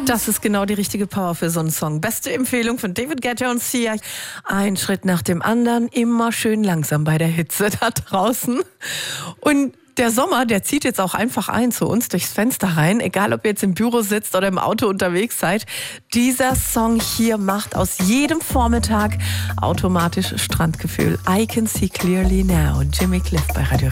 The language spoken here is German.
Das ist genau die richtige Power für so einen Song. Beste Empfehlung von David Guetta und Sia. Ein Schritt nach dem anderen, immer schön langsam bei der Hitze da draußen. Und der Sommer, der zieht jetzt auch einfach ein zu uns durchs Fenster rein. Egal, ob ihr jetzt im Büro sitzt oder im Auto unterwegs seid. Dieser Song hier macht aus jedem Vormittag automatisch Strandgefühl. I Can See Clearly Now. Jimmy Cliff bei Radio